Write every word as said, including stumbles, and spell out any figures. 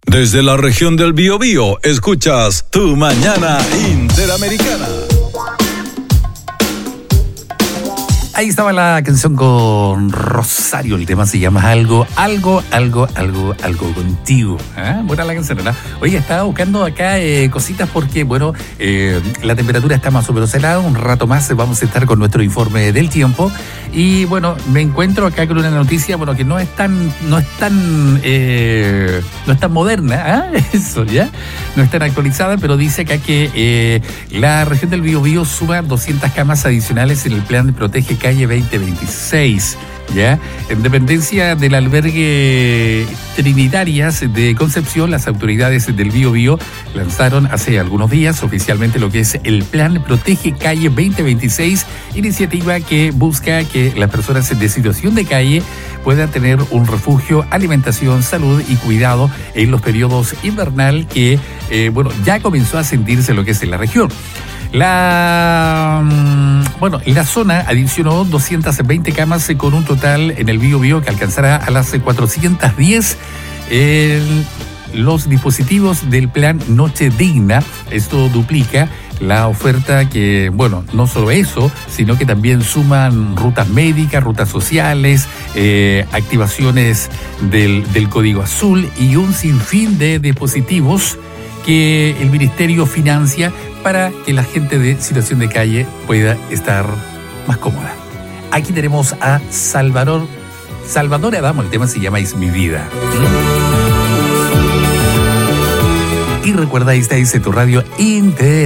Desde la región del Biobío, escuchas Tu Mañana Interamericana. Ahí estaba la canción con Rosario, el tema se llama Algo, Algo, Algo, Algo, Algo Contigo. ¿Ah? Buena la canción, ¿verdad? Oye, estaba buscando acá eh, cositas porque, bueno, eh, la temperatura está más o menos helada, un rato más vamos a estar con nuestro informe del tiempo. Y bueno, me encuentro acá con una noticia, bueno, que no es tan, no es tan, eh, no es tan moderna, ¿eh? Eso, ¿ya? No es tan actualizada, pero dice acá que eh, la región del Biobío suma doscientas camas adicionales en el plan de Protege Calle veinte veintiséis, ¿ya? En dependencia del albergue Trinitarias de Concepción, las autoridades del Biobío lanzaron hace algunos días oficialmente lo que es el plan Protege Calle veinte veintiséis, iniciativa que busca que las personas de situación de calle puedan tener un refugio, alimentación, salud y cuidado en los periodos invernal que, eh, bueno, ya comenzó a sentirse lo que es en la región. La bueno, la zona adicionó doscientas veinte camas con un total en el Biobío que alcanzará a las cuatrocientas diez en los dispositivos del plan Noche Digna. Esto duplica la oferta que, bueno, no solo eso, sino que también suman rutas médicas, rutas sociales, eh, activaciones del, del Código Azul y un sinfín de dispositivos que el Ministerio financia para que la gente de situación de calle pueda estar más cómoda. Aquí tenemos a Salvador, Salvador Adamo, el tema se llama Es mi vida. Y recuerda, esta es tu radio Inter.